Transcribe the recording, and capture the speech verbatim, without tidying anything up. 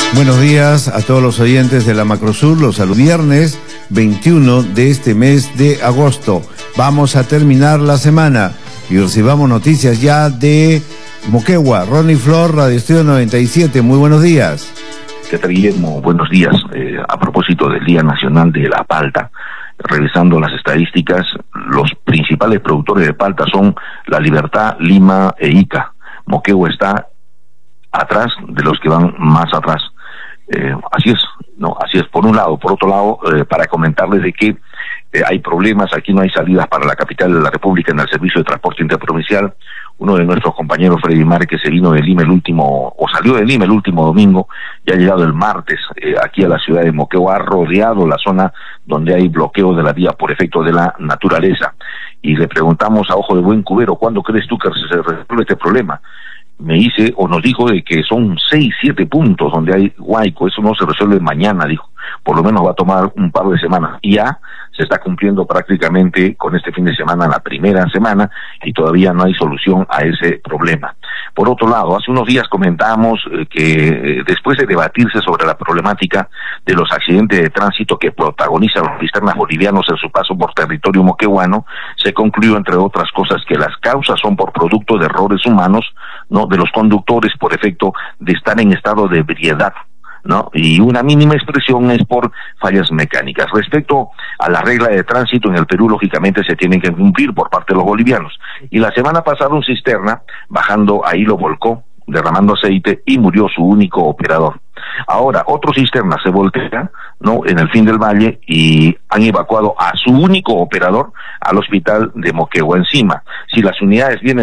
Buenos días a todos los oyentes de la Macrosur. Los saludo viernes veintiuno de este mes de agosto. Vamos a terminar la semana y recibamos noticias ya de Moquegua. Ronnie Flor, Radio Estudio noventa y siete. Muy buenos días. ¿Qué tal, Guillermo? Buenos días. Eh, a propósito del Día Nacional de la Palta, revisando las estadísticas, los principales productores de palta son La Libertad, Lima e Ica. Moquegua está atrás de los que van más atrás. Eh, así es, no, así es, por un lado. Por otro lado, eh, para comentarles de que eh, hay problemas, aquí no hay salidas para la capital de la República en el servicio de transporte interprovincial. Uno de nuestros compañeros, Freddy Márquez, se vino de Lima el último, o salió de Lima el último domingo, y ha llegado el martes eh, aquí a la ciudad de Moquegua, ha rodeado la zona donde hay bloqueo de la vía por efecto de la naturaleza. Y le preguntamos a ojo de buen cubero, ¿cuándo crees tú que se resuelve este problema? Me dice, o nos dijo, de que son seis, siete puntos donde hay huaico. Eso no se resuelve mañana, dijo. Por lo menos va a tomar un par de semanas. Y ya se está cumpliendo prácticamente con este fin de semana, la primera semana, y todavía no hay solución a ese problema. Por otro lado, hace unos días comentábamos eh, que eh, después de debatirse sobre la problemática de los accidentes de tránsito que protagonizan los cisternas bolivianos en su paso por territorio moqueguano, se concluyó, entre otras cosas, que las causas son por producto de errores humanos, no de los conductores, por efecto de estar en estado de ebriedad, ¿no? Y una mínima expresión es por fallas mecánicas. Respecto a la regla de tránsito en el Perú, lógicamente se tienen que cumplir por parte de los bolivianos. Y la semana pasada un cisterna, bajando ahí, lo volcó, derramando aceite, y murió su único operador. Ahora, otro cisterna se voltea, ¿no?, en el fin del valle, y han evacuado a su único operador al hospital de Moquegua encima. Si las unidades vienen